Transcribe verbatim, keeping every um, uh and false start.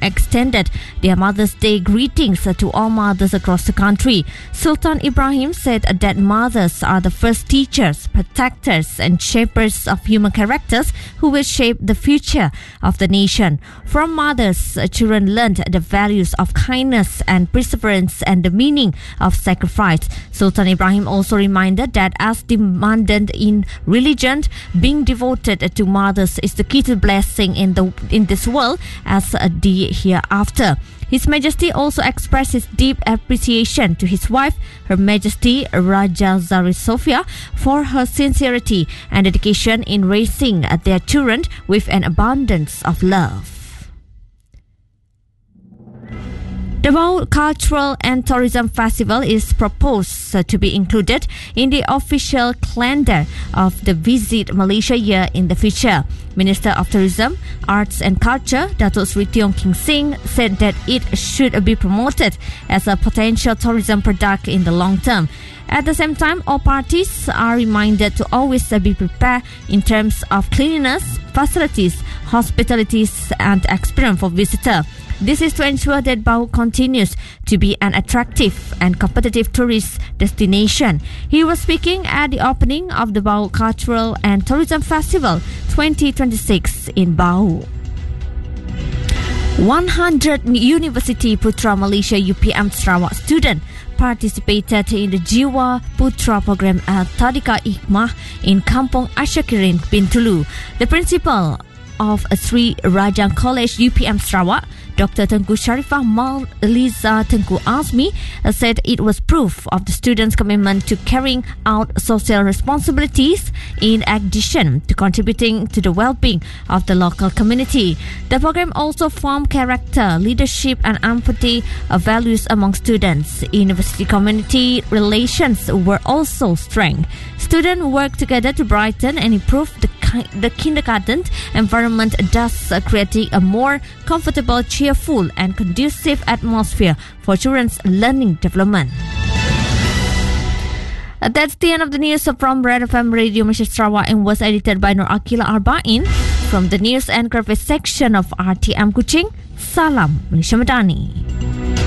extended their Mother's Day greetings to all mothers across the country. Sultan Ibrahim said that mothers are the first teachers, protectors and shapers of human characters who will shape the future of the nation. From mothers, children learned the values of kindness and perseverance and the meaning of sacrifice. Sultan Ibrahim also reminded that as demanded in religion, being devoted to mothers is the key to blessing in the in this world as the hereafter. His Majesty also expressed his deep appreciation to his wife, Her Majesty Raja Zari Sofia, for her sincerity and dedication in raising their children with an abundance of love. The Bau Cultural and Tourism Festival is proposed uh, to be included in the official calendar of the Visit Malaysia year in the future. Minister of Tourism, Arts and Culture, Datuk Seri Tiong King Sing, said that it should be promoted as a potential tourism product in the long term. At the same time, all parties are reminded to always be prepared in terms of cleanliness, facilities, hospitalities and experience for visitors. This is to ensure that Bau continues to be an attractive and competitive tourist destination. He was speaking at the opening of the Bau Cultural and Tourism Festival twenty twenty-six in Bau. one hundred University Putra Malaysia U P M Sarawak student participated in the Jiwa Putra program at Tadika Hikmah in Kampung Asyakirin, Bintulu. The principal of Sri Rajang College U P M Sarawak, Doctor Tengku Sharifah Maliza Tengku Azmi, said it was proof of the students' commitment to carrying out social responsibilities in addition to contributing to the well-being of the local community. The program also formed character, leadership and empathy values among students. University community relations were also strengthened. Students worked together to brighten and improve the, the kindergarten environment, thus uh, creating a more comfortable, cheerful and conducive atmosphere for children's learning development. Uh, that's the end of the news from Red F M Radio Malaysia Sarawak and was edited by Nur Akila Arba'in. From the News and Graphics section of R T M Kuching, Salam Malaysia Madani.